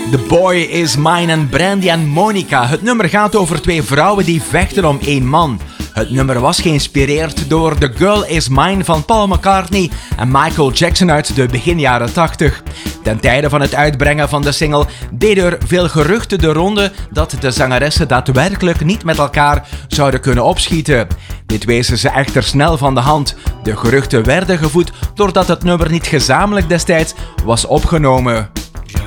The Boy Is Mine en Brandy en Monica. Het nummer gaat over twee vrouwen die vechten om één man. Het nummer was geïnspireerd door The Girl Is Mine van Paul McCartney en Michael Jackson uit de begin jaren 80. Ten tijde van het uitbrengen van de single deden er veel geruchten de ronde dat de zangeressen daadwerkelijk niet met elkaar zouden kunnen opschieten. Dit wezen ze echter snel van de hand. De geruchten werden gevoed doordat het nummer niet gezamenlijk destijds was opgenomen.